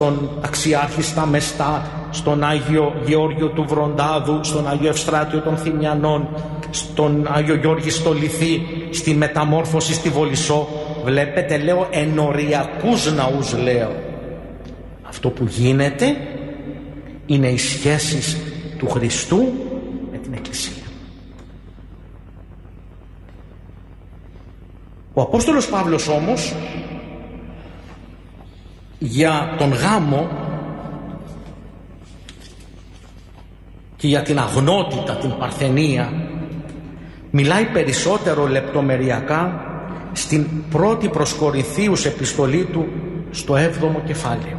στον Αξιάρχη στα Μεστά, στον Άγιο Γεώργιο του Βροντάδου, στον Άγιο Ευστράτιο των Θυμιανών, στον Άγιο Γιώργη στο Λυθί, στη Μεταμόρφωση στη Βολισσό. Βλέπετε, λέω, ενοριακούς ναούς, λέω. Αυτό που γίνεται είναι οι σχέσεις του Χριστού με την Εκκλησία. Ο Απόστολος Παύλος όμως για τον γάμο και για την αγνότητα, την παρθενία, μιλάει περισσότερο λεπτομεριακά στην πρώτη προς Κορινθίους επιστολή του στο 7ο κεφάλαιο.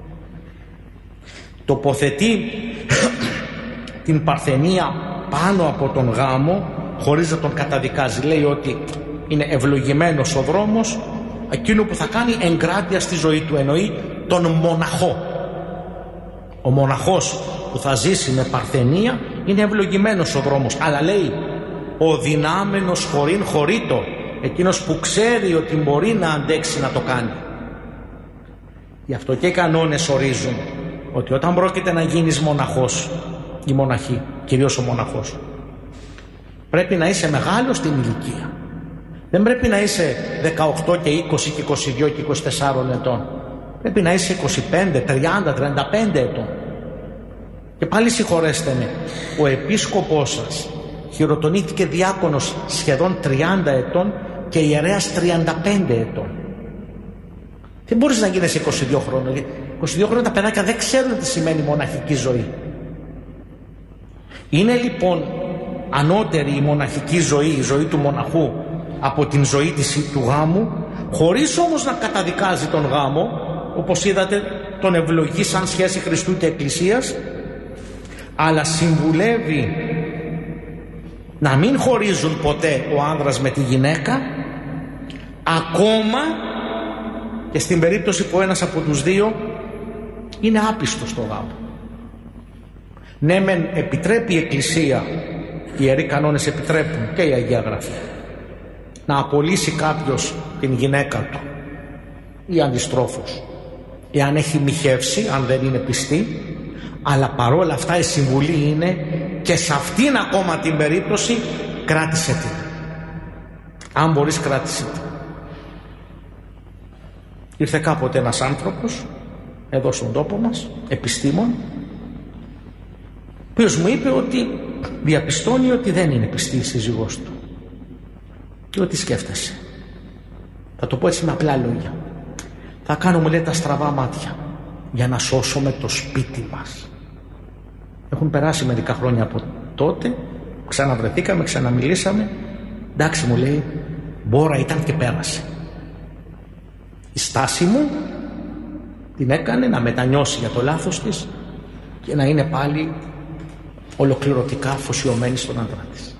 Τοποθετεί την παρθενία πάνω από τον γάμο χωρίς να τον καταδικάζει. Λέει ότι είναι ευλογημένος ο δρόμος εκείνο που θα κάνει εγκράτεια στη ζωή του, εννοεί τον μοναχό. Ο μοναχός που θα ζήσει με παρθενία είναι ευλογημένος ο δρόμος, αλλά λέει ο δυνάμενος χωρήν χωρίτο, εκείνος που ξέρει ότι μπορεί να αντέξει να το κάνει. Γι' αυτό και οι κανόνες ορίζουν ότι όταν πρόκειται να γίνεις μοναχός ή μοναχή, κυρίως ο μοναχός, πρέπει να είσαι μεγάλος στην ηλικία. Δεν πρέπει να είσαι 18 και 20 και 22 και 24 ετών. Πρέπει να είσαι 25, 30, 35 ετών. Και πάλι συγχωρέστε με, ο επίσκοπός σας χειροτονήθηκε διάκονος σχεδόν 30 ετών και ιερέας 35 ετών. Δεν μπορείς να γίνεις 22 χρόνων. 22 χρόνια τα παιδάκια δεν ξέρουν τι σημαίνει μοναχική ζωή. Είναι λοιπόν ανώτερη η μοναχική ζωή, η ζωή του μοναχού, από την ζωή του γάμου, χωρίς όμως να καταδικάζει τον γάμο. Όπως είδατε, τον ευλογεί σαν σχέση Χριστού και Εκκλησίας, αλλά συμβουλεύει να μην χωρίζουν ποτέ ο άνδρας με τη γυναίκα, ακόμα και στην περίπτωση που ένας από τους δύο είναι άπιστος στο γάμο. Ναι, μεν επιτρέπει η Εκκλησία, οι ιεροί κανόνες επιτρέπουν και η Αγία Γραφή, να απολύσει κάποιος την γυναίκα του ή αντιστρόφως, εάν έχει μοιχεύσει, αν δεν είναι πιστή, αλλά παρόλα αυτά η συμβουλή είναι και σε αυτήν ακόμα την περίπτωση κράτησε την. Αν μπορείς, κράτησε την. Ήρθε κάποτε ένας άνθρωπος εδώ στον τόπο μας, επιστήμον, ο οποίος μου είπε ότι διαπιστώνει ότι δεν είναι πιστή η σύζυγός του και ότι σκέφτεσαι. Θα το πω έτσι με απλά λόγια. Θα κάνουμε, λέει, τα στραβά μάτια για να σώσουμε το σπίτι μας. Έχουν περάσει μερικά χρόνια από τότε, ξαναβρεθήκαμε, ξαναμιλήσαμε. Εντάξει, μου λέει, μπόρα ήταν και πέρασε. Η στάση μου την έκανε να μετανιώσει για το λάθος της και να είναι πάλι ολοκληρωτικά αφοσιωμένη στον άντρα της.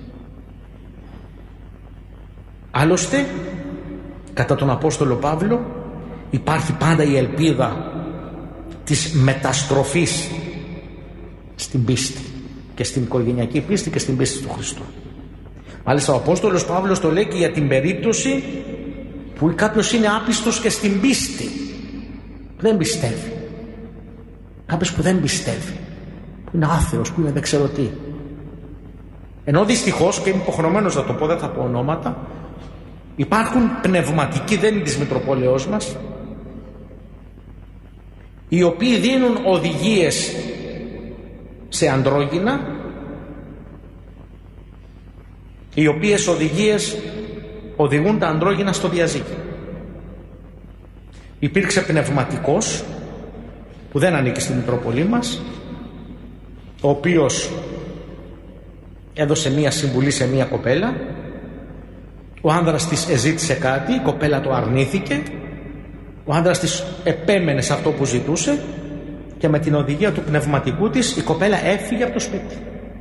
Άλλωστε, κατά τον Απόστολο Παύλο υπάρχει πάντα η ελπίδα της μεταστροφής στην πίστη και στην οικογενειακή πίστη και στην πίστη του Χριστού. Μάλιστα ο Απόστολος Παύλος το λέει και για την περίπτωση που κάποιος είναι άπιστος και στην πίστη, που δεν πιστεύει. Κάποιος που δεν πιστεύει, που είναι άθεος, που είναι δεν ξέρω τι. Ενώ δυστυχώς, και είμαι υποχρεωμένος να το πω, δεν θα πω ονόματα, υπάρχουν πνευματικοί, δεν είναι της Μητροπόλεως μας, οι οποίοι δίνουν οδηγίες σε ανδρόγυνα, οι οποίες οδηγίες οδηγούν τα ανδρόγυνα στο διαζύγιο. Υπήρξε πνευματικός που δεν ανήκει στην Μητροπολή μας, ο οποίος έδωσε μία συμβουλή σε μία κοπέλα, ο άνδρας της εζήτησε κάτι, η κοπέλα το αρνήθηκε, ο άνδρας της επέμενε σε αυτό που ζητούσε και με την οδηγία του πνευματικού της η κοπέλα έφυγε από το σπίτι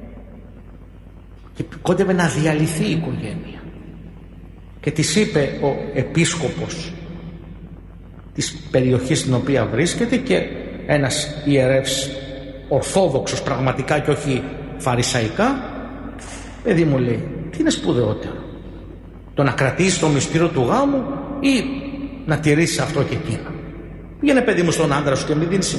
και κόντευε να διαλυθεί η οικογένεια. Και της είπε ο επίσκοπος της περιοχής στην οποία βρίσκεται και ένας ιερεύς ορθόδοξος πραγματικά και όχι φαρισαϊκά, παιδί μου, λέει, τι είναι σπουδαιότερο, το να κρατήσεις το μυστήριο του γάμου ή να τηρήσεις αυτό και εκείνο? Πήγαινε παιδί μου στον άντρα σου και μην δίνει